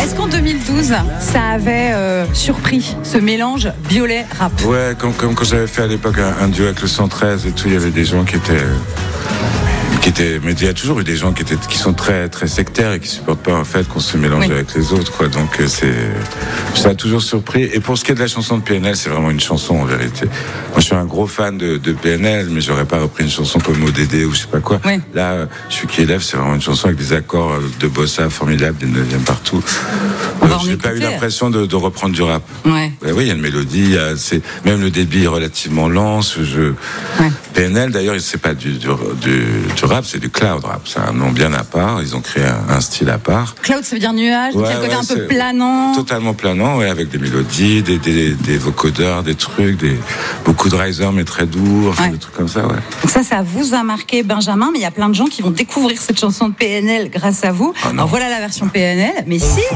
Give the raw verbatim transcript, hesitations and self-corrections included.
Est-ce qu'en deux mille douze, ça avait euh, surpris ce mélange Biolay-rap? Ouais, comme, comme quand j'avais fait à l'époque un, un duo avec le cent treize et tout, il y avait des gens qui étaient... Qui étaient, mais il y a toujours eu des gens qui étaient, qui sont très, très sectaires et qui supportent pas en fait qu'on se mélange oui. avec les autres, quoi. Donc c'est, ça a toujours surpris. Et pour ce qui est de la chanson de P N L, c'est vraiment une chanson en vérité. Moi, je suis un gros fan de, de P N L, mais j'aurais pas repris une chanson comme O D D ou je sais pas quoi. Oui. Là, je suis qui élève, c'est vraiment une chanson avec des accords de bossa formidables, des neuvièmes partout. Euh, j'ai pas eu l'impression de, de reprendre du rap. Ouais. Ouais, oui, il y a une mélodie, c'est même le débit est relativement lent. Ce jeu. Ouais. P N L, d'ailleurs, c'est pas du, du, du, du rap, c'est du cloud rap. C'est un nom bien à part. Ils ont créé un, un style à part. Cloud, ça veut dire nuage. Ouais, il y a le côté ouais, un peu planant. Totalement planant, ouais, avec des mélodies, des, des, des vocodeurs, des trucs, des, beaucoup de risers, mais très doux, enfin, ouais. des trucs comme ça, ouais. Donc ça, ça vous a marqué, Benjamin, mais il y a plein de gens qui vont découvrir cette chanson de P N L grâce à vous. Oh, alors voilà la version P N L, mais si